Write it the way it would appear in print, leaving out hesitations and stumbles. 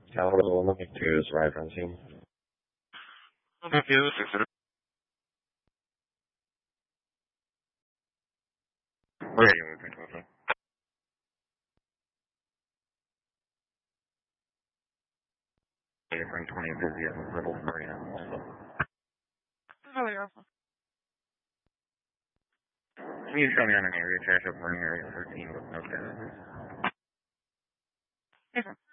Saludos, looking to ride on team. Thank you, 6 radio movement, okay. Bring 20 busy at Little Marina. Really awesome. You show me on an area check of running area 13 with no status. Okay.